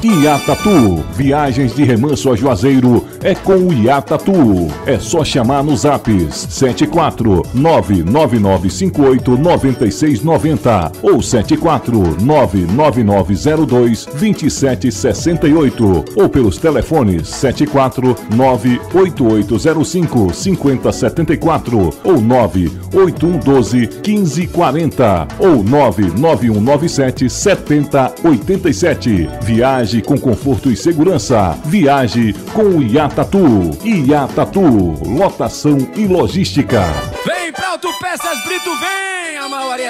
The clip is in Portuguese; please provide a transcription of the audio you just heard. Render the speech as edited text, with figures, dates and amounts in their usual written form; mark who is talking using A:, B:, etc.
A: Iatatu, viagens de Remanso a Juazeiro é com o Iatatu. É só chamar nos zaps 74999589690 ou 74999022768 ou pelos telefones 74988055074 ou 981121540 ou 991977087. Viaje com conforto e segurança. Viaje com o Iatatu. Iatatu, lotação e logística.
B: Vem pra Autopeças Brito, vem! A maior